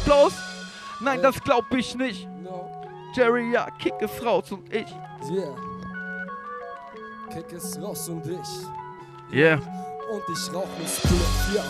Applaus? Nein, das glaub ich nicht. No. Jerry, ja, Kick ist raus und ich. Yeah. Kick ist raus und ich. Yeah. Und ich rauch ne Spliff, ja.